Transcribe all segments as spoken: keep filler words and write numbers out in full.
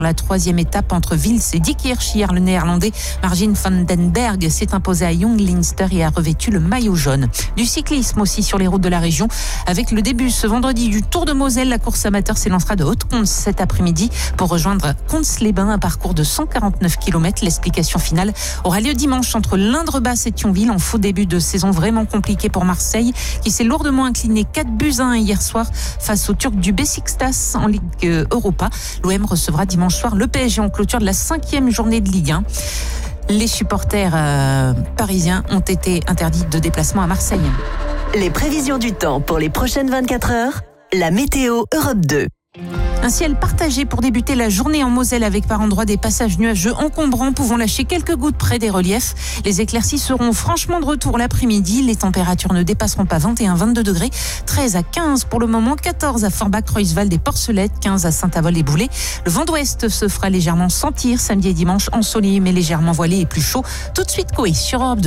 La troisième étape entre Wils et Diekirch. Hier, le néerlandais Margin van den Berg s'est imposé à Young Leinster et a revêtu le maillot jaune. Du cyclisme aussi sur les routes de la région. Avec le début ce vendredi du Tour de Moselle, la course amateur s'élancera de Haute-Comte cet après-midi pour rejoindre Comps-les-Bains, un parcours de cent quarante-neuf kilomètres. L'explication finale aura lieu dimanche entre l'Indre-Basse et Thionville, en faux début de saison vraiment compliqué pour Marseille, qui s'est lourdement incliné quatre buts à un hier soir face aux Turcs du Beşiktaş en Ligue Europa. L'O M recevra dimanche soir le P S G en clôture de la cinquième journée de Ligue un. Les supporters euh, parisiens ont été interdits de déplacement à Marseille. Les prévisions du temps pour les prochaines vingt-quatre heures, la météo Europe deux. Un ciel partagé pour débuter la journée en Moselle avec par endroits des passages nuageux encombrants pouvant lâcher quelques gouttes près des reliefs. Les éclaircies seront franchement de retour l'après-midi. Les températures ne dépasseront pas vingt et un à vingt-deux degrés. treize à quinze pour le moment, quatorze à Forbach, Reusswald et Porcelette, quinze à Saint-Avold et Boulay. Le vent d'ouest se fera légèrement sentir samedi et dimanche, ensoleillé mais légèrement voilé et plus chaud. Tout de suite, Coé sur Europe deux.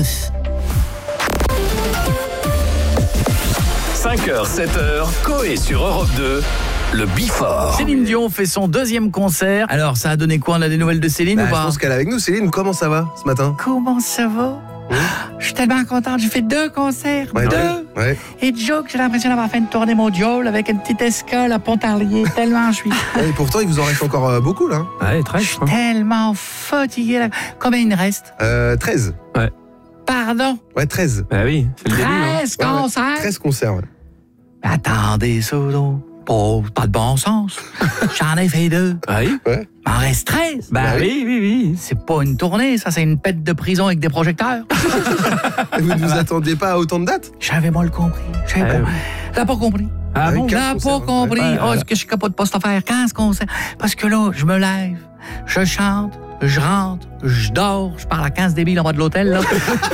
cinq heures, sept heures, Coé sur Europe deux. Le Bifort. Céline Dion fait son deuxième concert. Alors, ça a donné quoi? On a des nouvelles de Céline bah, ou pas? Je pense qu'elle est avec nous. Céline, comment ça va ce matin? Comment ça va? Oui. Je suis tellement contente. J'ai fait deux concerts. Ouais, deux. Ouais. Et Joe, j'ai l'impression d'avoir fait une tournée mondiale avec une petite escale à Pontarlier. Tellement je suis. Et pourtant, il vous en reste encore euh, beaucoup, là. Ouais, très. Je suis tellement fatiguée. Là. Combien il me reste? Euh, treize. Ouais. Pardon? Ouais, treize. Bah oui, c'est le début. Hein. treize Ouais, ouais. concerts? treize concerts, ouais. Attendez, ça, donc. Pas, pas de bon sens. J'en ai fait deux. Oui. Ouais. M'en reste treize. Bah oui, oui, oui. C'est pas une tournée, ça, c'est une pète de prison avec des projecteurs. Et vous ne vous attendiez pas à autant de dates? J'avais mal compris. J'avais Ah, pas... oui. T'as pas compris. Ah Ouais, bon? quinze T'as pas concerts, compris. ouais. Oh, est-ce que je suis capable de pas faire quinze concerts? Parce que là, je me lève, je chante, je rentre, je dors, je parle à quinze débiles en bas de l'hôtel, là.